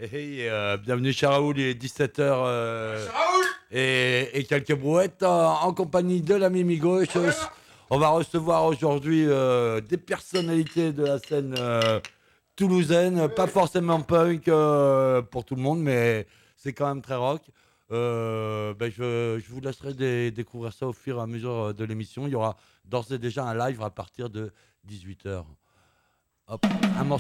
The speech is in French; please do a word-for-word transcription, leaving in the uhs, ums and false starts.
Hey, euh, bienvenue chez Raoul, il est dix-sept heures euh, Raoul. et, et quelques brouettes euh, en compagnie de la Mimi Gauche. On va recevoir aujourd'hui euh, des personnalités de la scène euh, toulousaine, pas forcément punk euh, pour tout le monde, mais c'est quand même très rock. Euh, ben je, je vous laisserai dé- découvrir ça au fur et à mesure de l'émission. Il y aura d'ores et déjà un live à partir de dix-huit heures. Hop, un morceau.